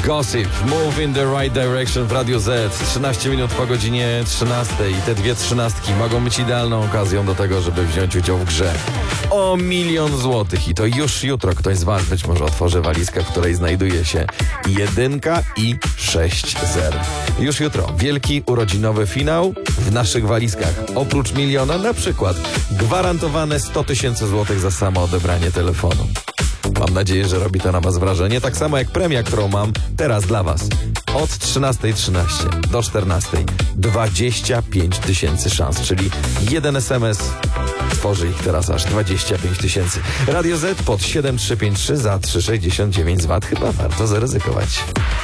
Gossip, Move in the Right Direction w Radiu Z. 13 minut po godzinie 13 i te dwie trzynastki mogą być idealną okazją do tego, żeby wziąć udział w grze o 1 000 000 złotych. I to już jutro ktoś z was być może otworzy walizkę, w której znajduje się 1 i 6 zer. Już jutro wielki urodzinowy finał w naszych walizkach. Oprócz 1 000 000 na przykład gwarantowane 100 000 złotych za samo odebranie telefonu. Mam nadzieję, że robi to na was wrażenie, tak samo jak premia, którą mam teraz dla was. Od 13:13 do 14:00 25 000 szans, czyli jeden SMS tworzy ich teraz aż 25 000. Radio Z pod 7353 za 3,69 z VAT. Chyba warto zaryzykować.